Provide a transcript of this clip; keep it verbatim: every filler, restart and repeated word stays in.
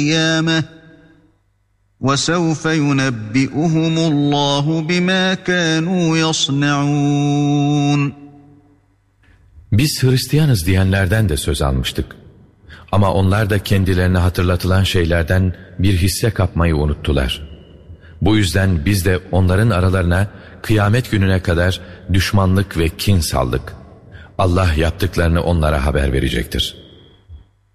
القيامة وسوف ينبئهم الله بما كانوا يصنعون. Biz Hristiyanız diyenlerden de söz almıştık. Ama onlar da kendilerine hatırlatılan şeylerden bir hisse kapmayı unuttular. Bu yüzden biz de onların aralarına kıyamet gününe kadar düşmanlık ve kin saldık. Allah yaptıklarını onlara haber verecektir.